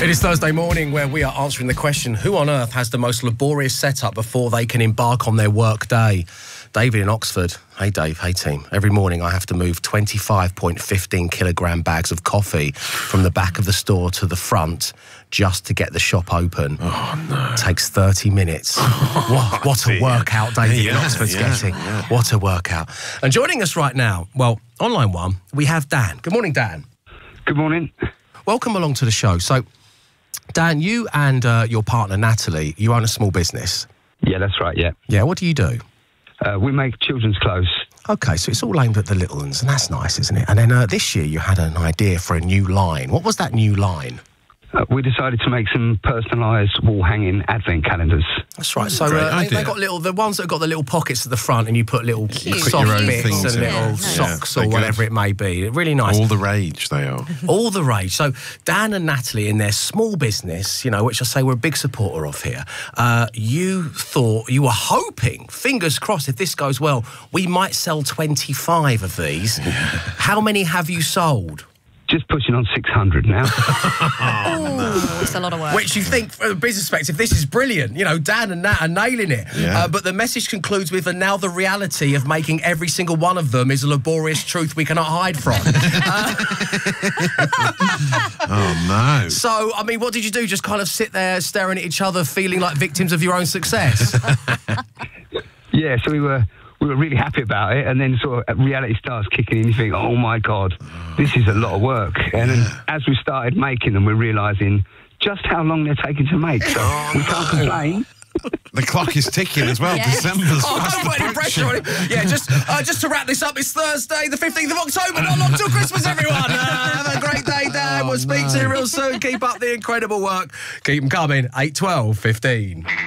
It is Thursday morning where we are answering the question, who on earth has the most laborious setup before they can embark on their work day? David in Oxford. Hey, Dave. Hey, team. Every morning I have to move 25.15 kilogram bags of coffee from the back of the store to the front just to get the shop open. Oh, no. It takes 30 minutes. What a workout David in Oxford's getting. Yeah. What a workout. And joining us right now, well, on line one, we have Dan. Good morning, Dan. Good morning. Welcome along to the show. So, Dan, you and your partner, Natalie, you own a small business. Yeah, that's right, yeah. Yeah, what do you do? We make children's clothes. OK, so it's all aimed at the little ones, and that's nice, isn't it? And then this year you had an idea for a new line. What was that new line? We decided to make some personalised wall-hanging advent calendars. That's right. So they got the ones that have got the little pockets at the front, and you put little soft bits and little socks or whatever it may be. Really nice. All the rage they are. All the rage. So Dan and Natalie, in their small business, you know, which I say we're a big supporter of here, you were hoping, fingers crossed, if this goes well, we might sell 25 of these. How many have you sold? Just pushing on 600 now. It's a lot of work. Which you think, from a business perspective, this is brilliant. You know, Dan and Nat are nailing it. Yeah. But the message concludes with, and now the reality of making every single one of them is a laborious truth we cannot hide from. Oh, no. So, I mean, what did you do? Just kind of sit there staring at each other, feeling like victims of your own success? Yeah, so we were really happy about it, and then sort of reality starts kicking in. You think, oh my God, this is a lot of work. And then as we started making them, we're realising just how long they're taking to make. So we can't complain. The clock is ticking as well. Yes. December's Oh, fast don't put any pressure on it. Yeah, just to wrap this up, it's Thursday, the 15th of October, not long till Christmas, everyone. Have a great day, Dan. We'll speak to you real soon. Keep up the incredible work. Keep them coming. 8, 12, 15.